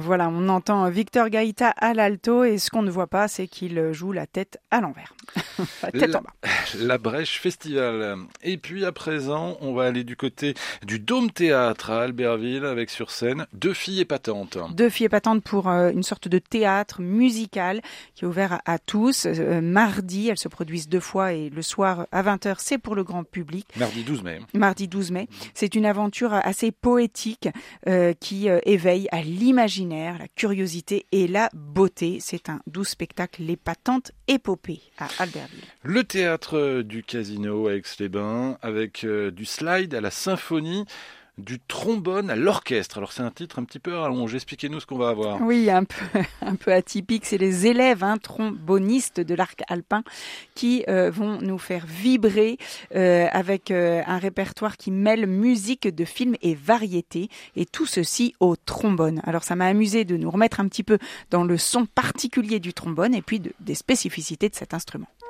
Voilà, on entend Victor Gaïta à l'alto et ce qu'on ne voit pas, c'est qu'il joue la tête à l'envers. La tête en bas. La Brèche Festival. Et puis à présent, on va aller du côté du Dôme Théâtre à Albertville avec sur scène Deux filles épatantes. Deux filles épatantes pour une sorte de théâtre musical qui est ouvert à tous. Mardi, elles se produisent 2 fois et le soir à 20h, c'est pour le grand public. Mardi 12 mai. Mardi 12 mai. C'est une aventure assez poétique qui éveille à l'imaginaire, la curiosité et la beauté. C'est un doux spectacle, l'épatante épopée à Albertville. Le théâtre du Casino à Aix-les-Bains avec du slide à la symphonie, du trombone à l'orchestre. Alors c'est un titre un petit peu rallongé. Expliquez-nous ce qu'on va avoir. Oui, un peu atypique. C'est les élèves trombonistes de l'arc alpin qui vont nous faire vibrer avec un répertoire qui mêle musique de films et variété, et tout ceci au trombone. Alors ça m'a amusé de nous remettre un petit peu dans le son particulier du trombone et puis des spécificités de cet instrument.